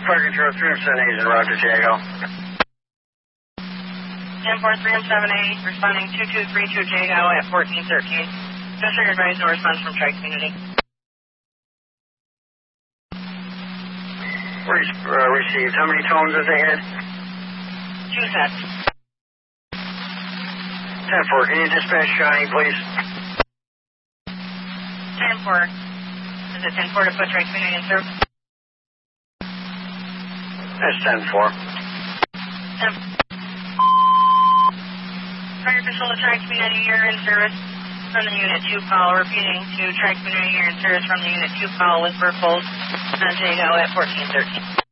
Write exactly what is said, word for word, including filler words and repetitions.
Fire Control three M seven eight is in Roger, Jago. ten four three M seven eight, responding two two three two Jago at fourteen thirteen. Just for your advice, no response from Tri Community. Re uh, received. How many tones is they had? Two sets. ten four, can you dispatch Shawnee, please? ten four. Is it ten four to put Tri Community in service? That's ten four. ten Fire Control to Tri Community, you're in service from the Unit two call. Repeating to Tri Community, you're in service from the Unit two call with Burkholz on Jago at fourteen thirteen.